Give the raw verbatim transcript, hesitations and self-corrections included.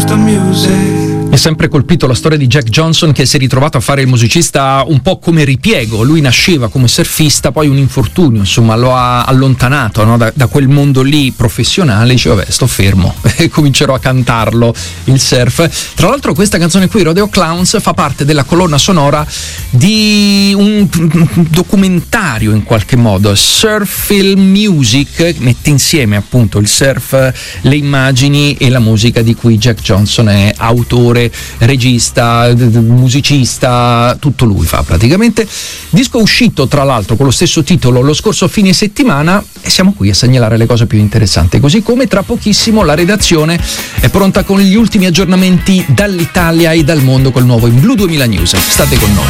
the music. Mi è sempre colpito la storia di Jack Johnson, che si è ritrovato a fare il musicista un po' come ripiego. Lui nasceva come surfista, poi un infortunio insomma lo ha allontanato, no? da, da quel mondo lì professionale. Dice vabbè, sto fermo e comincerò a cantarlo il surf. Tra l'altro questa canzone qui, Rodeo Clowns, fa parte della colonna sonora di un documentario in qualche modo, Surf Film Music, mette insieme appunto il surf, le immagini e la musica, di cui Jack Johnson è autore, regista, musicista, tutto lui fa praticamente. Disco uscito tra l'altro con lo stesso titolo lo scorso fine settimana, e siamo qui a segnalare le cose più interessanti, così come tra pochissimo la redazione è pronta con gli ultimi aggiornamenti dall'Italia e dal mondo col nuovo In Blu duemila News. State con noi.